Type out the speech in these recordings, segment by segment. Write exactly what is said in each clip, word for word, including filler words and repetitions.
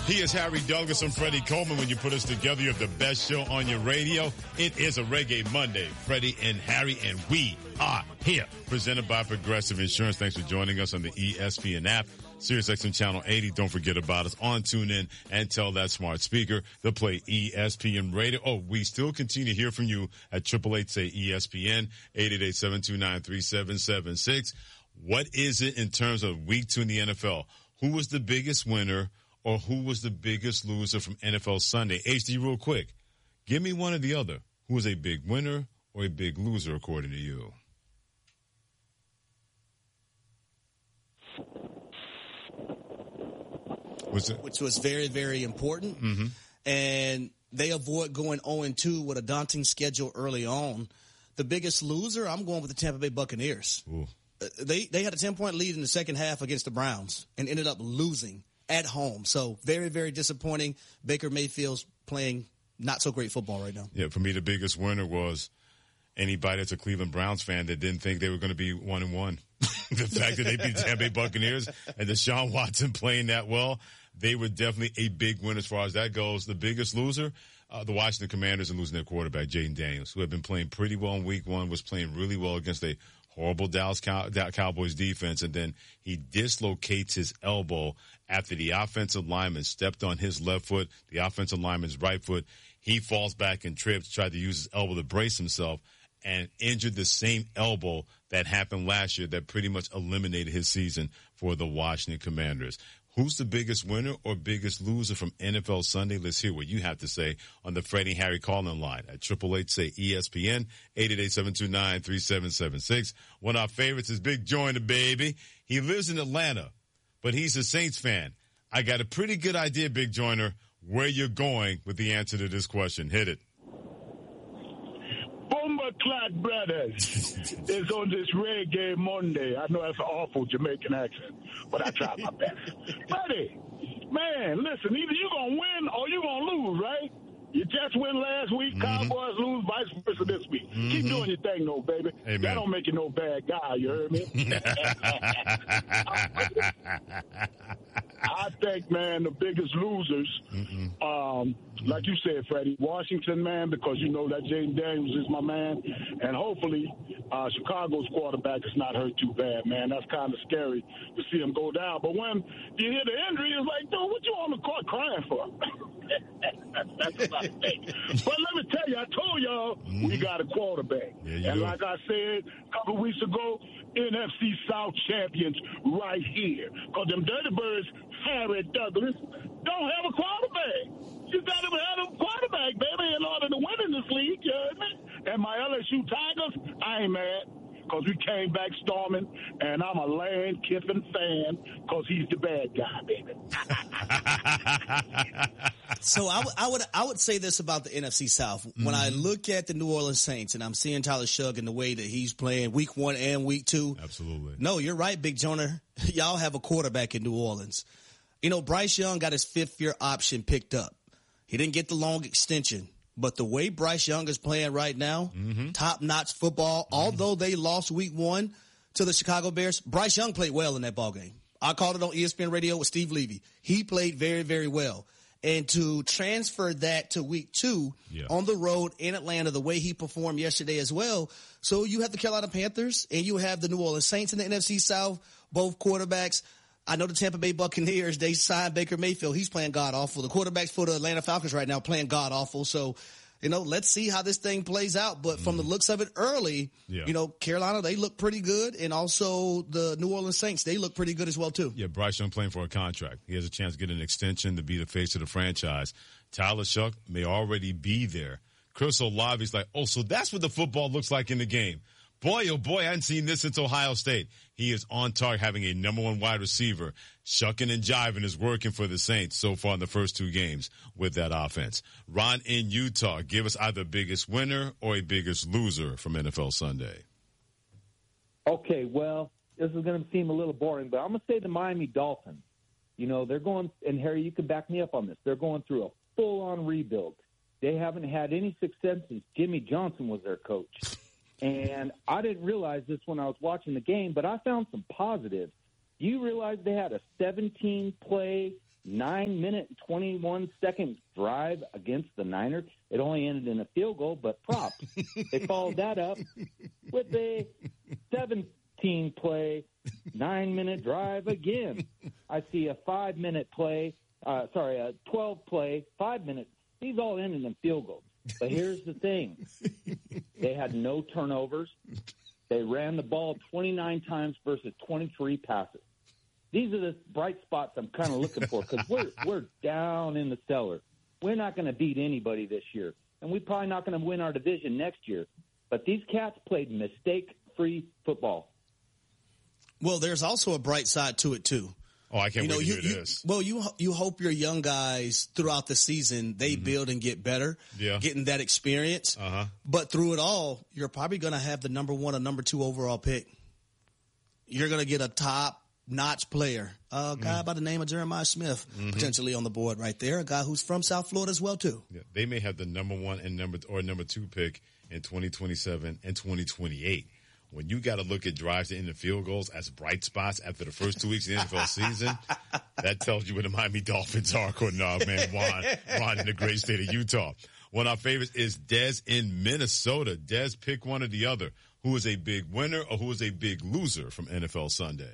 He is Harry Douglas and Freddie Coleman. When you put us together, you have the best show on your radio. It is a Reggae Monday. Freddie and Harry, and we are here. Presented by Progressive Insurance. Thanks for joining us on the E S P N app. SiriusXM Channel eighty. Don't forget about us on TuneIn and tell that smart speaker to play E S P N Radio. Oh, we still continue to hear from you at triple eight say E S P N, eight eight eight, seven two nine, three seven seven six. What is it in terms of week two in the N F L? Who was the biggest winner or who was the biggest loser from N F L Sunday? H D, real quick. Give me one or the other. Who was a big winner or a big loser according to you? Was it? Which was very, very important. Mm-hmm. And they avoid going oh and two with a daunting schedule early on. The biggest loser, I'm going with the Tampa Bay Buccaneers. Ooh. They they had a ten-point lead in the second half against the Browns and ended up losing at home. So very, very disappointing. Baker Mayfield's playing not so great football right now. Yeah, for me, the biggest winner was anybody that's a Cleveland Browns fan that didn't think they were going to be one and one. The fact that they beat the Tampa Bay Buccaneers and Deshaun Watson playing that well, they were definitely a big win as far as that goes. The biggest loser, uh, the Washington Commanders and losing their quarterback, Jaden Daniels, who had been playing pretty well in week one, was playing really well against a horrible Dallas Cow- Cowboys defense, and then he dislocates his elbow after the offensive lineman stepped on his left foot, the offensive lineman's right foot. He falls back and trips, tried to use his elbow to brace himself, and injured the same elbow that happened last year that pretty much eliminated his season for the Washington Commanders. Who's the biggest winner or biggest loser from N F L Sunday? Let's hear what you have to say on the Freddie and Harry call-in line at triple eight say E S P N, eight eight eight, seven two nine, three seven seven six. One of our favorites is Big Joyner, baby. He lives in Atlanta, but he's a Saints fan. I got a pretty good idea, Big Joyner, where you're going with the answer to this question. Hit it. Clad Brothers is on this Reggae Monday. I know that's an awful Jamaican accent, but I try my best. Buddy, man, listen, either you're going to win or you're going to lose, right? You just win last week, mm-hmm. Cowboys lose, vice versa this week. Mm-hmm. Keep doing your thing, though, baby. Amen. That don't make you no bad guy, you heard me? I think, man, the biggest losers, um, like you said, Freddie, Washington, man, because you know that Jaden Daniels is my man, and hopefully uh, Chicago's quarterback is not hurt too bad, man. That's kind of scary to see him go down. But when you hear the injury, it's like, dude, what you on the court crying for? That's what I think. But let me tell you, I told y'all mm-hmm. we got a quarterback. Yeah, and do. like I said a couple of weeks ago, N F C South champions right here. Because them Dirty Birds, Harry Douglas, don't have a quarterback. You got to have a quarterback, baby, in order to win in this league, you heard me? And my L S U Tigers, I ain't mad. Because we came back storming, and I'm a Lane Kiffin fan because he's the bad guy, baby. So I, w- I would I would say this about the N F C South. When mm-hmm. I look at the New Orleans Saints and I'm seeing Tyler Shugg and the way that he's playing week one and week two. Absolutely. No, you're right, Big Jonah. Y'all have a quarterback in New Orleans. You know, Bryce Young got his fifth-year option picked up. He didn't get the long extension. But the way Bryce Young is playing right now, mm-hmm. top-notch football, mm-hmm. although they lost week one to the Chicago Bears, Bryce Young played well in that ballgame. I called it on E S P N Radio with Steve Levy. He played very, very well. And to transfer that to week two yeah. on the road in Atlanta, the way he performed yesterday as well. So you have the Carolina Panthers and you have the New Orleans Saints in the N F C South, both quarterbacks. I know the Tampa Bay Buccaneers, they signed Baker Mayfield. He's playing god-awful. The quarterbacks for the Atlanta Falcons right now playing god-awful. So, you know, let's see how this thing plays out. But from mm. the looks of it early, yeah. you know, Carolina, they look pretty good. And also the New Orleans Saints, they look pretty good as well, too. Yeah, Bryce Young playing for a contract. He has a chance to get an extension to be the face of the franchise. Tyler Shugg may already be there. Chris Olave's like, oh, so that's what the football looks like in the game. Boy, oh boy, I hadn't seen this since Ohio State. He is on target, having a number one wide receiver. Shucking and jiving is working for the Saints so far in the first two games with that offense. Ron in Utah, give us either biggest winner or a biggest loser from N F L Sunday. Okay, well, this is going to seem a little boring, but I'm going to say the Miami Dolphins. You know, they're going, and Harry, you can back me up on this. They're going through a full-on rebuild. They haven't had any success since Jimmy Johnson was their coach. And I didn't realize this when I was watching the game, but I found some positives. You realize they had a seventeen-play nine-minute, twenty-one-second drive against the Niners. It only ended in a field goal, but props. They followed that up with a seventeen-play, nine-minute drive again. I see a five-minute play, uh, sorry, a twelve-play, five-minute. These all ended in field goals. But here's the thing. They had no turnovers. They ran the ball twenty-nine times versus twenty-three passes. These are the bright spots I'm kind of looking for because we're, we're down in the cellar. We're not going to beat anybody this year, and we're probably not going to win our division next year. But these cats played mistake-free football. Well, there's also a bright side to it, too. Oh, I can't you know, wait to you, hear you, this. Well, you you hope your young guys throughout the season, they mm-hmm. build and get better, yeah. getting that experience. Uh-huh. But through it all, you're probably going to have the number one or number two overall pick. You're going to get a top-notch player, a guy mm. by the name of Jeremiah Smith, mm-hmm. potentially on the board right there, a guy who's from South Florida as well, too. Yeah, they may have the number one and number or number two pick in twenty twenty-seven and twenty twenty-eight. When you got to look at drives to end the field goals as bright spots after the first two weeks of the N F L season, that tells you where the Miami Dolphins are, according to our man Juan, Juan in the great state of Utah. One of our favorites is Dez in Minnesota. Dez, pick one or the other. Who is a big winner or who is a big loser from N F L Sunday?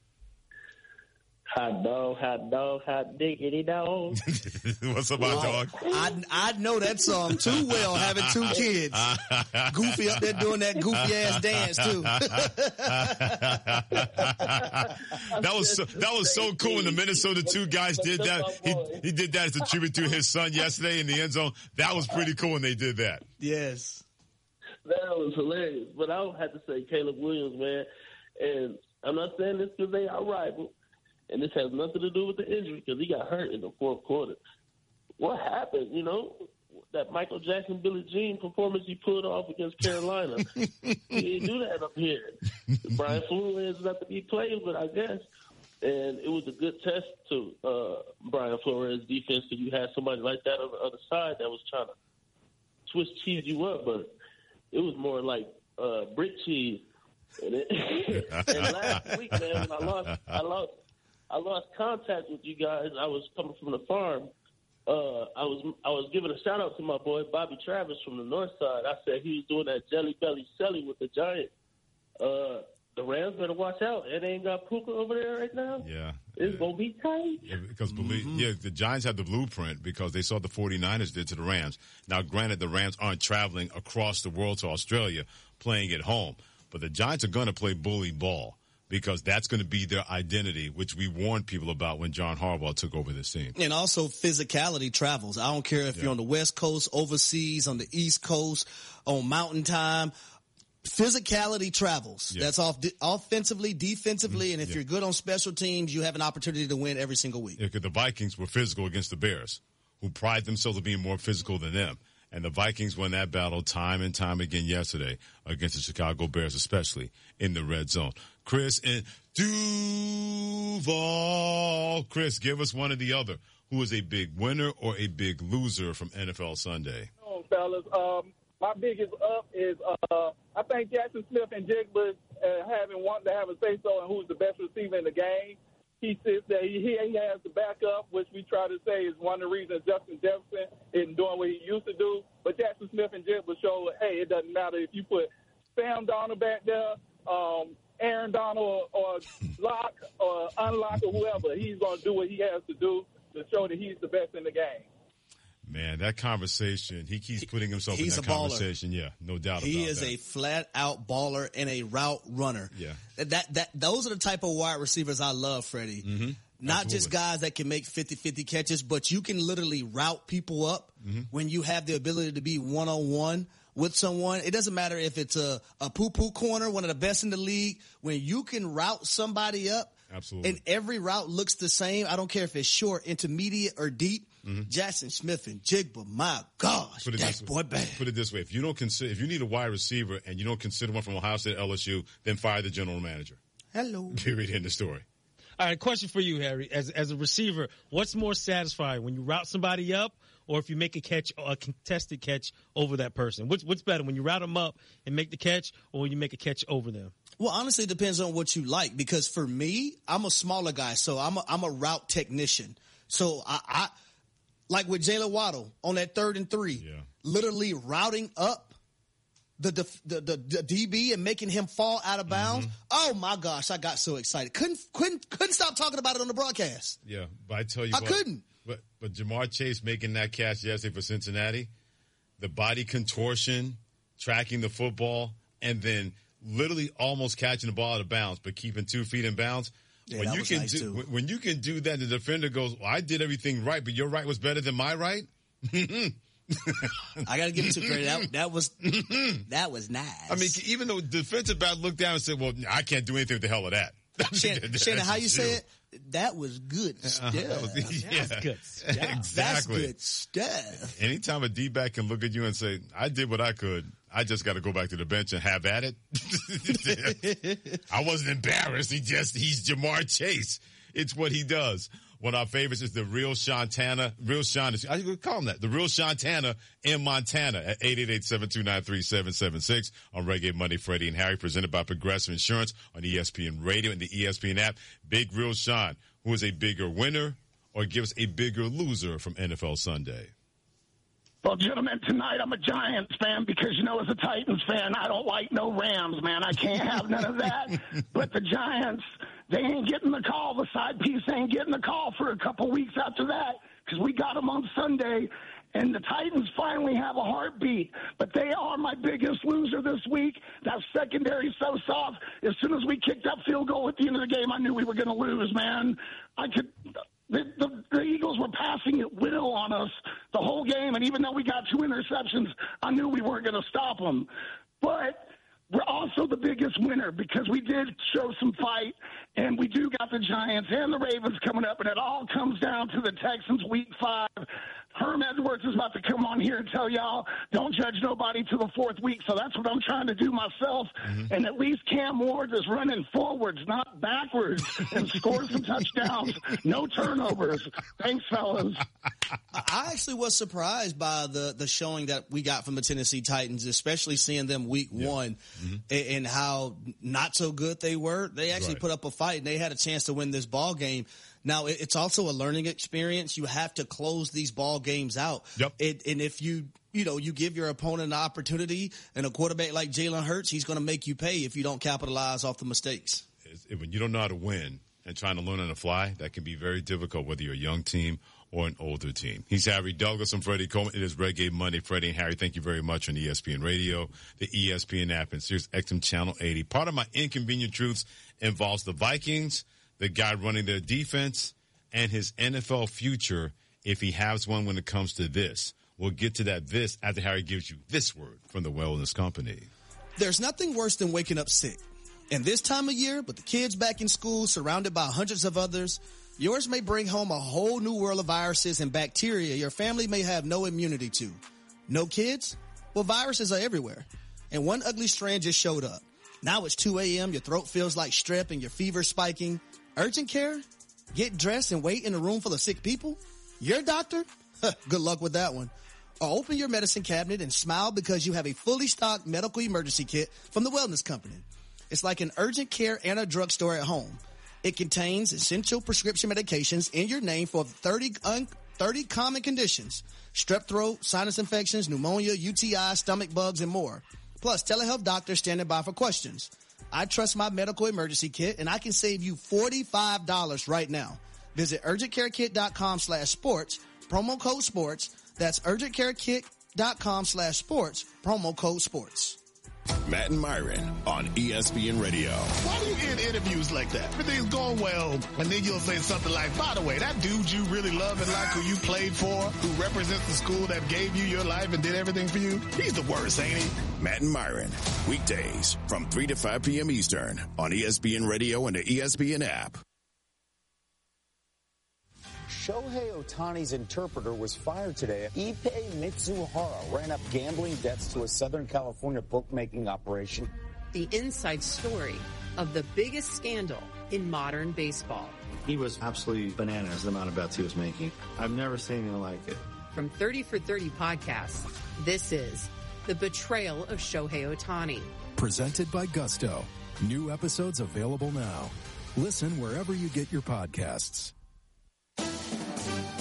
Hot dog, hot dog, hot diggity dog. What's up, my dog? I, I know that song too well, having two kids. Goofy up there doing that goofy-ass dance, too. that was so, that was so cool when the Minnesota two guys did that. He, he did that as a tribute to his son yesterday in the end zone. That was pretty cool when they did that. Yes. That was hilarious. But I would have to say Caleb Williams, man. And I'm not saying this because they are rival. And this has nothing to do with the injury because he got hurt in the fourth quarter. What happened, you know, that Michael Jackson, Billie Jean performance he pulled off against Carolina? He didn't do that up here. Brian Flores is not to be played with, I guess. And it was a good test to uh, Brian Flores' defense because you had somebody like that on the other side that was trying to Swiss cheese you up, but it was more like uh, brick cheese. And, it, and last week, man, when I lost, I lost. I lost contact with you guys. I was coming from the farm. Uh, I was I was giving a shout out to my boy Bobby Travis from the North Side. I said he was doing that jelly belly celly with the Giants. Uh, the Rams better watch out. It ain't got Puka over there right now. Yeah, it's yeah. gonna be tight. Yeah, because believe mm-hmm. yeah, the Giants have the blueprint because they saw the 49ers did to the Rams. Now, granted, the Rams aren't traveling across the world to Australia, playing at home, but the Giants are going to play bully ball. Because that's going to be their identity, which we warned people about when John Harbaugh took over this team. And also physicality travels. I don't care if yeah. you're on the West Coast, overseas, on the East Coast, on Mountain Time. Physicality travels. Yeah. That's off offensively, defensively, and if yeah. you're good on special teams, you have an opportunity to win every single week. Yeah, because the Vikings were physical against the Bears, who pride themselves on being more physical than them. And the Vikings won that battle time and time again yesterday against the Chicago Bears, especially in the red zone. Chris and Duval. Chris, give us one or the other. Who is a big winner or a big loser from N F L Sunday? Oh, fellas, um, my biggest up is uh, I think Jackson Smith and Jigba uh, having wanted to have a say-so on who's the best receiver in the game. He sits there. He, he has the backup, which we try to say is one of the reasons Justin Jefferson isn't doing what he used to do. But Jackson Smith and Jigba show, hey, it doesn't matter if you put Sam Darnold back there, um, Aaron Donald or, or Lock or Unlock or whoever. He's going to do what he has to do to show that he's the best in the game. Man, that conversation, he keeps putting himself He's in that conversation. Yeah, no doubt he about is that. a flat-out baller and a route runner. Yeah. That that Those are the type of wide receivers I love, Freddie. Mm-hmm. Not Absolutely. just guys that can make fifty-fifty catches, but you can literally route people up mm-hmm. when you have the ability to be one-on-one with someone. It doesn't matter if it's a, a poo-poo corner, one of the best in the league. When you can route somebody up, Absolutely. and every route looks the same, I don't care if it's short, intermediate, or deep, mm-hmm. Jackson Smith and Jigba, my gosh, that boy bad. Put it this way. If you don't consider, if you need a wide receiver and you don't consider one from Ohio State, L S U, then fire the general manager. Hello. Period. End of story. All right, question for you, Harry. As as a receiver, what's more satisfying, when you route somebody up or if you make a catch, a contested catch over that person? What's what's better, when you route them up and make the catch, or when you make a catch over them? Well, honestly, it depends on what you like. Because for me, I'm a smaller guy, so I'm a, I'm a route technician. So I, I like with Jalen Waddle on that third and three, Yeah. literally routing up the, def, the the the D B and making him fall out of bounds. Mm-hmm. Oh my gosh, I got so excited. Couldn't couldn't couldn't stop talking about it on the broadcast. Yeah, but I tell you I what. couldn't. But, but Jamar Chase making that catch yesterday for Cincinnati, the body contortion, tracking the football, and then literally almost catching the ball out of bounds, but keeping two feet in bounds. Yeah, when that you was can nice do too. when, when you can do that, the defender goes, well, "I did everything right, but your right was better than my right." I got to give it to credit. That, that was that was nice. I mean, even though the defensive back looked down and said, "Well, I can't do anything with the hell of that." Shannon, Shannon, how you say it? That was good stuff. Yeah, That's good stuff. exactly. That's good stuff. Anytime a D-back can look at you and say, I did what I could, I just got to go back to the bench and have at it. I wasn't embarrassed. He just, he's Jamar Chase. It's what he does. One of our favorites is the real Shantana, real Sean, I could call him that, the real Shantana in Montana at eight eight eight, seven two nine, three seven seven six on Reggae Monday, Freddie and Harry, presented by Progressive Insurance on E S P N Radio and the E S P N app. Big Real Sean, who is a bigger winner or gives a bigger loser from N F L Sunday? Well, gentlemen, tonight I'm a Giants fan because, you know, as a Titans fan, I don't like no Rams, man. I can't have none of that. But the Giants, they ain't getting the call. The side piece ain't getting the call for a couple weeks after that because we got them on Sunday. And the Titans finally have a heartbeat, but they are my biggest loser this week. That secondary is so soft. As soon as we kicked that field goal at the end of the game, I knew we were going to lose, man. I could... The, the, the Eagles were passing at will on us the whole game, and even though we got two interceptions, I knew we weren't going to stop them. But we're also the biggest winner because we did show some fight, and we do got the Giants and the Ravens coming up, and it all comes down to the Texans week five. Herm Edwards is about to come on here and tell y'all, don't judge nobody to the fourth week. So that's what I'm trying to do myself. Mm-hmm. And at least Cam Ward is running forwards, not backwards, and scores some touchdowns. No turnovers. Thanks, fellas. I actually was surprised by the, the showing that we got from the Tennessee Titans, especially seeing them week yeah. one mm-hmm. and, and how not so good they were. They actually right. put up a fight, and they had a chance to win this ball game. Now, it's also a learning experience. You have to close these ball games out. Yep. It, and if you, you know, you give your opponent an opportunity, and a quarterback like Jalen Hurts, he's going to make you pay if you don't capitalize off the mistakes. When you don't know how to win and trying to learn on the fly, that can be very difficult, whether you're a young team or an older team. He's Harry Douglas and Freddie Coleman. It is Reggae Monday. Freddie and Harry, thank you very much on E S P N Radio, the E S P N app, and Sirius X M Channel eighty. Part of my inconvenient truths involves the Vikings, the guy running their defense, and his N F L future if he has one when it comes to this. We'll get to that this after Harry gives you this word from the Wellness Company. There's nothing worse than waking up sick. And this time of year, with the kids back in school, surrounded by hundreds of others, yours may bring home a whole new world of viruses and bacteria your family may have no immunity to. No kids? Well, viruses are everywhere. And one ugly strand just showed up. Now it's two a.m., your throat feels like strep and your fever's spiking. Urgent care? Get dressed and wait in a room full of sick people? Your doctor? Good luck with that one. Or open your medicine cabinet and smile because you have a fully stocked medical emergency kit from the Wellness Company. It's like an urgent care and a drugstore at home. It contains essential prescription medications in your name for thirty, un- thirty common conditions. Strep throat, sinus infections, pneumonia, U T I, stomach bugs, and more. Plus, telehealth doctors standing by for questions. I trust my medical emergency kit, and I can save you forty-five dollars right now. Visit urgentcarekit.com slash sports, promo code sports. That's urgentcarekit.com slash sports, promo code sports. Matt and Myron on E S P N Radio. Why do you get interviews like that? Everything's going well, and then you'll say something like, by the way, that dude you really love and like who you played for, who represents the school that gave you your life and did everything for you, he's the worst, ain't he? Matt and Myron, weekdays from three to five p.m. Eastern on E S P N Radio and the E S P N app. Shohei Ohtani's interpreter was fired today. Ippei Mitsuhara ran up gambling debts to a Southern California bookmaking operation. The inside story of the biggest scandal in modern baseball. He was absolutely bananas, the amount of bets he was making. I've never seen anything like it. From thirty for thirty podcasts, this is The Betrayal of Shohei Ohtani. Presented by Gusto. New episodes available now. Listen wherever you get your podcasts.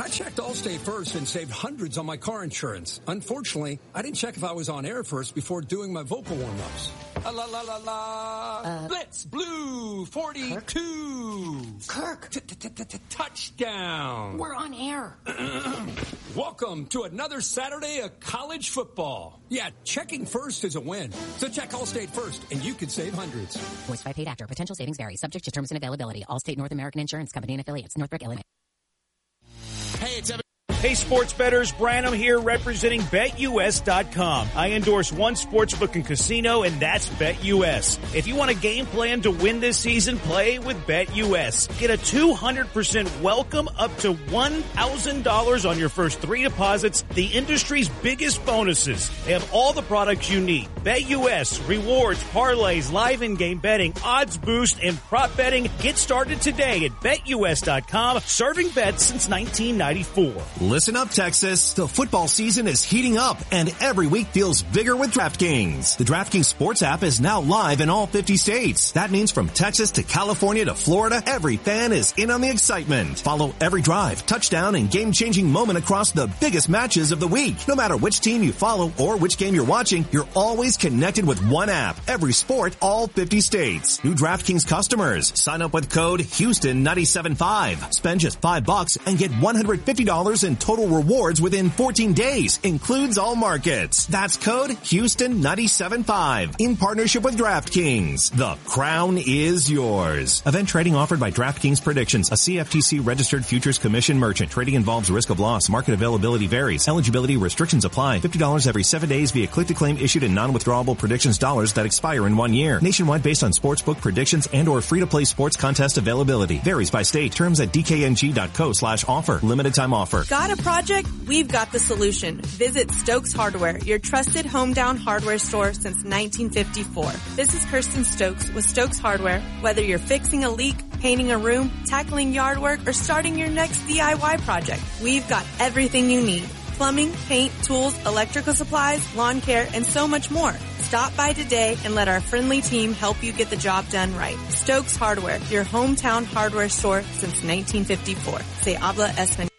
checked Allstate first and saved hundreds on my car insurance. Unfortunately, I didn't check if I was on air first before doing my vocal warm-ups. La la la la la. Uh, Blitz Blue forty-two. Kirk. Touchdown. We're on air. Welcome to another Saturday of college football. Yeah, checking first is a win. So check Allstate first and you can save hundreds. Voiced by paid actor. Potential savings vary. Subject to terms and availability. Allstate North American Insurance Company and affiliates. Northbrook, Illinois. Hey, it's Evan. Hey, sports bettors, Branham here representing Bet U S dot com. I endorse one sportsbook and casino, and that's Bet U S. If you want a game plan to win this season, play with Bet U S. Get a two hundred percent welcome up to one thousand dollars on your first three deposits, the industry's biggest bonuses. They have all the products you need. Bet U S, rewards, parlays, live in-game betting, odds boost, and prop betting. Get started today at Bet U S dot com, serving bets since nineteen ninety-four. Listen up, Texas. The football season is heating up, and every week feels bigger with DraftKings. The DraftKings Sports app is now live in all fifty states. That means from Texas to California to Florida, every fan is in on the excitement. Follow every drive, touchdown, and game-changing moment across the biggest matches of the week. No matter which team you follow or which game you're watching, you're always connected with one app. Every sport, all fifty states. New DraftKings customers. Sign up with code Houston nine seven five. Spend just five bucks and get one hundred fifty dollars in total rewards within fourteen days. Includes all markets. That's code Houston nine seven five. In partnership with DraftKings. The crown is yours. Event trading offered by DraftKings Predictions, a C F T C registered futures commission merchant. Trading involves risk of loss. Market availability varies. Eligibility restrictions apply. fifty dollars every seven days via click-to-claim issued in non-withdrawable predictions dollars that expire in one year. Nationwide based on sportsbook predictions and or free-to-play sports contest availability. Varies by state. Terms at d k n g dot co slash offer. Limited time offer. Got a project? We've got the solution. Visit Stokes Hardware, your trusted hometown hardware store since nineteen fifty-four. This is Kirsten Stokes with Stokes Hardware. Whether you're fixing a leak, painting a room, tackling yard work, or starting your next D I Y project, we've got everything you need. Plumbing, paint, tools, electrical supplies, lawn care, and so much more. Stop by today and let our friendly team help you get the job done right. Stokes Hardware, your hometown hardware store since nineteen fifty-four. Se habla español.